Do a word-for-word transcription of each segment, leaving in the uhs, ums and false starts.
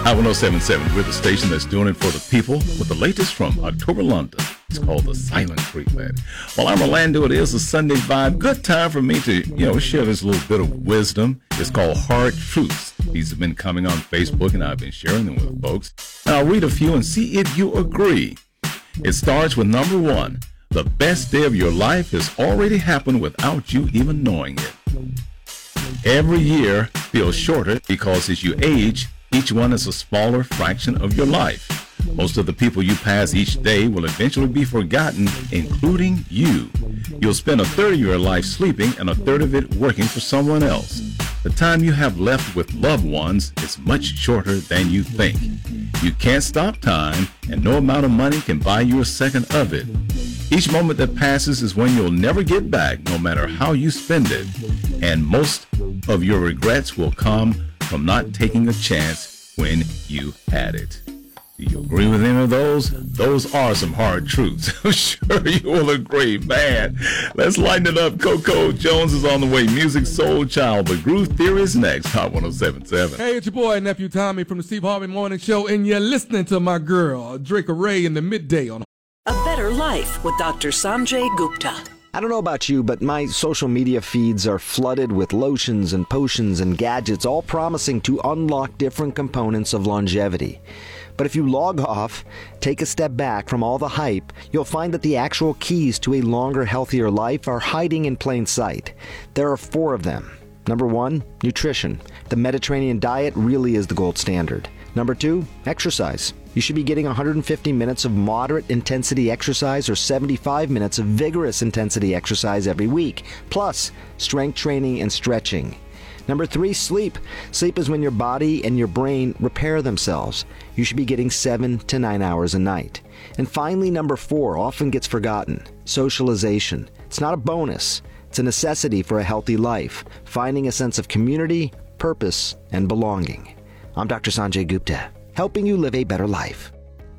Hot one oh seven point seven, we're the station that's doing it for the people with the latest from October London. It's called The Silent Treatment. Well, I'm Orlando. It is a Sunday vibe. Good time for me to, you know, share this little bit of wisdom. It's called Hard Truths. These have been coming on Facebook, and I've been sharing them with folks. And I'll read a few and see if you agree. It starts with number one. The best day of your life has already happened without you even knowing it. Every year feels shorter because as you age, each one is a smaller fraction of your life. Most of the people you pass each day will eventually be forgotten, including you. You'll spend a third of your life sleeping and a third of it working for someone else. The time you have left with loved ones is much shorter than you think. You can't stop time, and no amount of money can buy you a second of it. Each moment that passes is one you'll never get back, no matter how you spend it. And most of your regrets will come from not taking a chance when you had it. Do you agree with any of those? Those are some hard truths. I'm sure you will agree, man. Let's lighten it up. Coco Jones is on the way. Music Soul Child. The Groove Theory is next. Hot one oh seven point seven. Hey, it's your boy, Nephew Tommy from the Steve Harvey Morning Show, and you're listening to my girl, Drake Ray, in the midday on A Better Life with Doctor Sanjay Gupta. I don't know about you, but my social media feeds are flooded with lotions and potions and gadgets, all promising to unlock different components of longevity. But if you log off, take a step back from all the hype, you'll find that the actual keys to a longer, healthier life are hiding in plain sight. There are four of them. Number one, nutrition. The Mediterranean diet really is the gold standard. Number two, exercise. You should be getting one hundred fifty minutes of moderate intensity exercise or seventy-five minutes of vigorous intensity exercise every week, plus strength training and stretching. Number three, sleep. Sleep is when your body and your brain repair themselves. You should be getting seven to nine hours a night. And finally, number four, often gets forgotten, socialization. It's not a bonus. It's a necessity for a healthy life, finding a sense of community, purpose, and belonging. I'm Doctor Sanjay Gupta, helping you live a better life.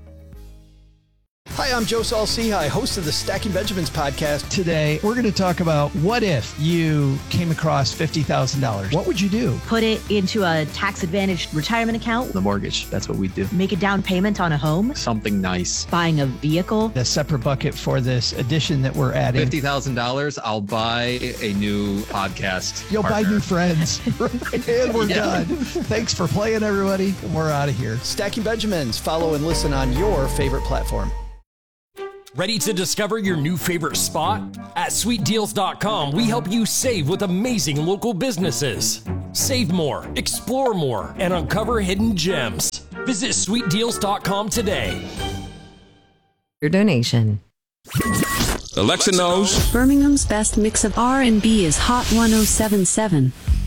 Hi, I'm Joe Saul-Sehy, host of the Stacking Benjamins podcast. Today, we're going to talk about what if you came across fifty thousand dollars? What would you do? Put it into a tax-advantaged retirement account. The mortgage, that's what we do. Make a down payment on a home. Something nice. Buying a vehicle. A separate bucket for this addition that we're adding. fifty thousand dollars, I'll buy a new podcast You'll partner. buy new friends. And we're Yeah. done. Thanks for playing, everybody. We're out of here. Stacking Benjamins. Follow and listen on your favorite platform. Ready to discover your new favorite spot? At sweet deals dot com, we help you save with amazing local businesses. Save more, explore more, and uncover hidden gems. Visit sweet deals dot com today. Your donation. Alexa knows Birmingham's best mix of R and B is Hot one oh seven point seven.